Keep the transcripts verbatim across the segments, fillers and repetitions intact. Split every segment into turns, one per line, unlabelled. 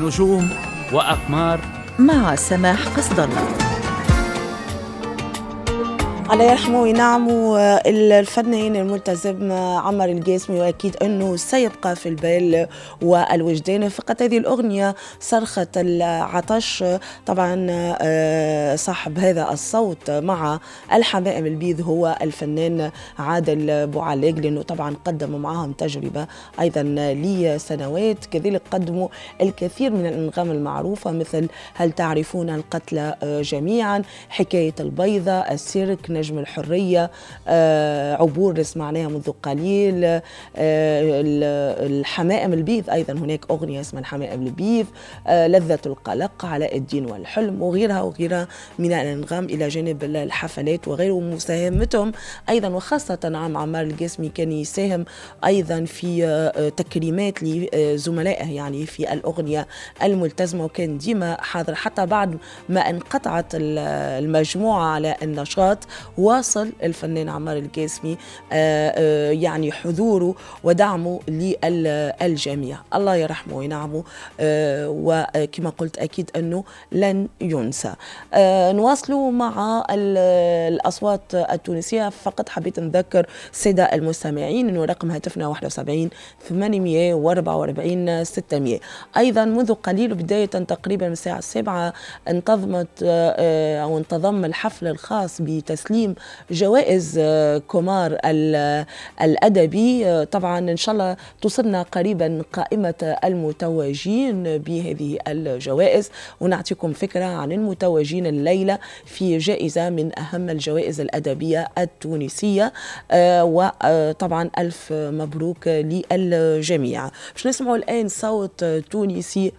نجوم وأقمار
مع سماح قصد الله.
الله يرحمه وينعمه الفنان الملتزم عمر القاسمي، واكيد انه سيبقى في البال والوجدان. فقط هذه الاغنيه صرخه العطش، طبعا صاحب هذا الصوت مع الحمائم البيض هو الفنان عادل بوعلاق، لانه طبعا قدموا معهم تجربه ايضا لسنوات. كذلك قدموا الكثير من الانغام المعروفه مثل هل تعرفون القتلى جميعا، حكايه البيضه، السيرك، نجم الحرية، آه، عبور سمعناها منذ قليل، آه، الحمائم البيض أيضا هناك أغنية اسمها الحمائم البيض، آه، لذة القلق، علاء الدين والحلم، وغيرها وغيرها من الأنغام، إلى جانب الحفلات وغيره. مساهمتهم أيضا وخاصة عم عمار القاسمي كان يساهم أيضا في آه، تكريمات لزملائه يعني في الأغنية الملتزمة، وكان ديما حاضر حتى بعد ما انقطعت المجموعة على النشاط. واصل الفنان عمار القاسمي يعني حضوره ودعمه للجميع، الله يرحمه وينعمه، وكما قلت أكيد أنه لن ينسى. نواصلوا مع الأصوات التونسية. فقط حبيت نذكر السادة المستمعين أنه رقم هاتفنا واحد وسبعين ثمانمئة وأربعة وأربعين ستمئة. أيضا منذ قليل بداية تقريبا من الساعة السابعة انتظمت أو انتظم الحفل الخاص بتسليم جوائز كومار الأدبي. طبعا إن شاء الله توصلنا قريبا قائمة المتوجين بهذه الجوائز، ونعطيكم فكرة عن المتوجين الليلة في جائزة من أهم الجوائز الأدبية التونسية. وطبعا ألف مبروك للجميع. باش نسمعوا الآن صوت تونسي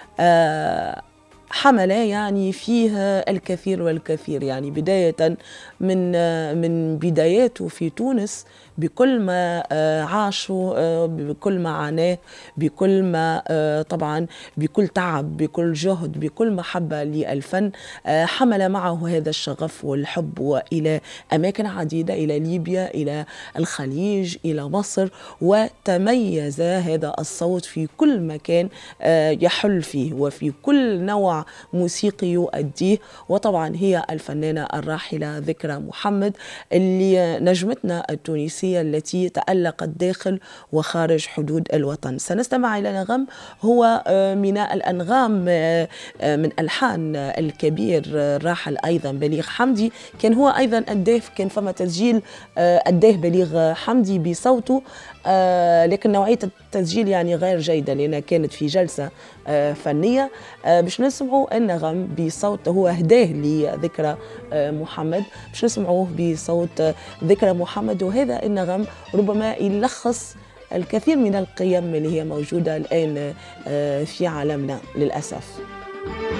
حملة يعني فيها الكثير والكثير، يعني بداية من من بداياته في تونس بكل ما عاشوا، بكل ما عاناه، بكل ما طبعا بكل تعب، بكل جهد، بكل محبة للفن. حمل معه هذا الشغف والحب وإلى أماكن عديدة، إلى ليبيا، إلى الخليج، إلى مصر، وتميز هذا الصوت في كل مكان يحل فيه وفي كل نوع موسيقي يؤديه. وطبعا هي الفنانة الراحلة ذكرى محمد، اللي نجمتنا التونسية التي تألقت داخل وخارج حدود الوطن. سنستمع إلى نغم هو من الأنغام من ألحان الكبير الراحل أيضا بليغ حمدي. كان هو أيضا أداه، كان فما تسجيل أداه بليغ حمدي بصوته، لكن نوعية التسجيل يعني غير جيدة لأنها كانت في جلسة فنية. باش نسمعوا النغم بصوت هو هداه لذكرى محمد، باش نسمعوه بصوت ذكرى محمد. وهذا النغم ربما يلخص الكثير من القيم اللي هي موجودة الآن في عالمنا للأسف.